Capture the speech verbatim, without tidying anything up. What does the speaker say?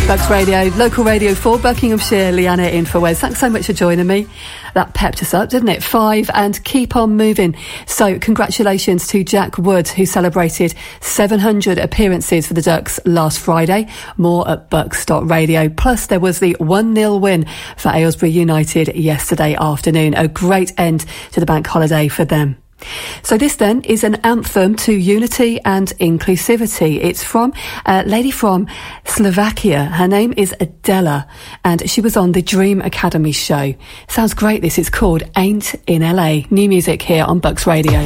Bucks Radio, local radio for Buckinghamshire. Leanna in for Wes. Thanks so much for joining me. That pepped us up, didn't it? Five and keep on moving. So congratulations to Jack Wood, who celebrated seven hundred appearances for the Ducks last Friday. More at bucks dot radio. Plus there was the one nil win for Aylesbury United yesterday afternoon. A great end to the bank holiday for them. So this then is an anthem to unity and inclusivity. It's from a lady from Slovakia. Her name is Adela and she was on the Dream Academy show. Sounds great this. It's called Ain't in L A. New music here on Bucks Radio.